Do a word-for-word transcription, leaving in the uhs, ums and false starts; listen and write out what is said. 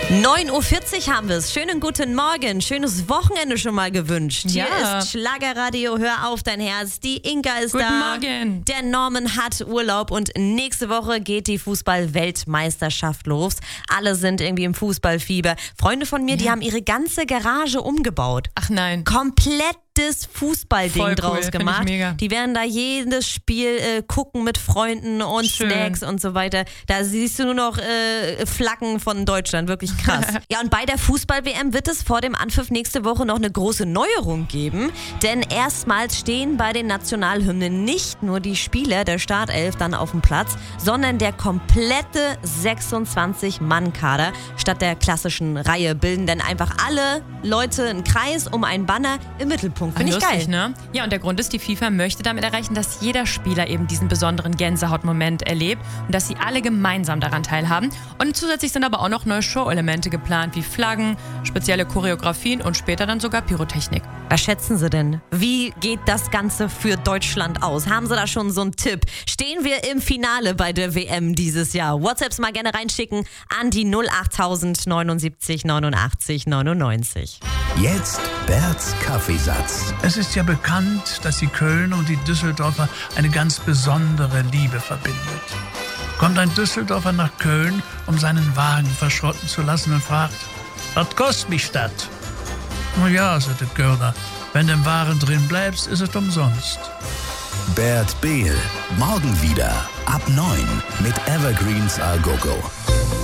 neun Uhr vierzig haben wir es. Schönen guten Morgen. Schönes Wochenende schon mal gewünscht. Hier Ja. ist Schlagerradio. Hör auf dein Herz. Die Inka ist Guten da. Morgen. Der Norman hat Urlaub und nächste Woche geht die Fußball-Weltmeisterschaft los. Alle sind irgendwie im Fußballfieber. Freunde von mir, die haben ihre ganze Garage umgebaut. Ach nein. Komplettes Fußballding Voll cool, draus find ich gemacht. mega. Die werden da jedes Spiel äh, gucken mit Freunden und Schön. Snacks und so weiter. Da siehst du nur noch äh, Flaggen von Deutschland. Wirklich krass. Ja, und bei der Fußball-W M wird es vor dem Anpfiff nächste Woche noch eine große Neuerung geben. Denn erstmals stehen bei den Nationalhymnen nicht nur die Spieler der Startelf dann auf dem Platz, sondern der komplette sechsundzwanzig-Mann-Kader. Statt der klassischen Reihe bilden dann einfach alle Leute einen Kreis um einen Banner im Mittelpunkt. Finde ich Lustig, geil. ne? Ja, und der Grund ist, die FIFA möchte damit erreichen, dass jeder Spieler eben diesen besonderen Gänsehautmoment erlebt und dass sie alle gemeinsam daran teilhaben. Und zusätzlich sind aber auch noch neue Show-Elemente geplant, wie Flaggen, spezielle Choreografien und später dann sogar Pyrotechnik. Was schätzen Sie denn? Wie geht das Ganze für Deutschland aus? Haben Sie da schon so einen Tipp? Stehen wir im Finale bei der W M dieses Jahr? WhatsApps mal gerne reinschicken an die null achttausend neunundsiebzig neunundachtzig neunundneunzig. Jetzt Berts Kaffeesatz. Es ist ja bekannt, dass die Kölner und die Düsseldorfer eine ganz besondere Liebe verbindet. Kommt ein Düsseldorfer nach Köln, um seinen Wagen verschrotten zu lassen und fragt, was kostet mich das? Na ja, sagt der Kölner, wenn du im Wagen drin bleibst, ist es umsonst. Bert Behl. Morgen wieder ab neun mit Evergreens A Go Go.